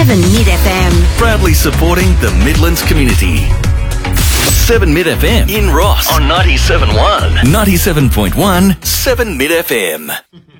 7 Mid FM. Proudly supporting the Midlands community. 7 Mid FM in Ross on 97.1. 97.1 7 Mid FM.